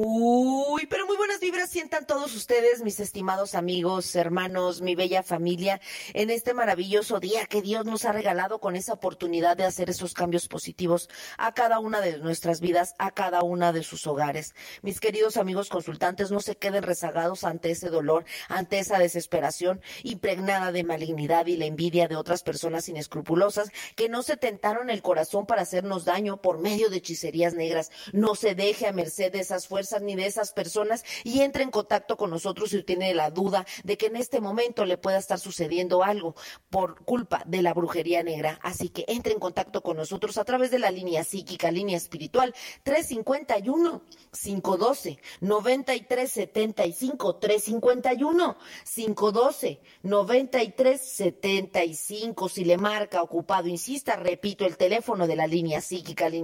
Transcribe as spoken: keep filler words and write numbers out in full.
Uy, pero muy buenas vibras sientan todos ustedes, mis estimados amigos, hermanos, mi bella familia, en este maravilloso día que Dios nos ha regalado con esa oportunidad de hacer esos cambios positivos a cada una de nuestras vidas, a cada una de sus hogares. Mis queridos amigos consultantes, no se queden rezagados ante ese dolor, ante esa desesperación impregnada de malignidad y la envidia de otras personas inescrupulosas que no se tentaron el corazón para hacernos daño por medio de hechicerías negras. No se deje a merced de esas fuerzas ni de esas personas y entre en contacto con nosotros si tiene la duda de que en este momento le pueda estar sucediendo algo por culpa de la brujería negra. Así que entre en contacto con nosotros a través de la línea psíquica, línea espiritual tres cinco uno, cinco uno dos, nueve tres siete cinco, tres cinco uno, cinco uno dos, nueve tres siete cinco. Si le marca ocupado, insista, repito, el teléfono de la línea psíquica, línea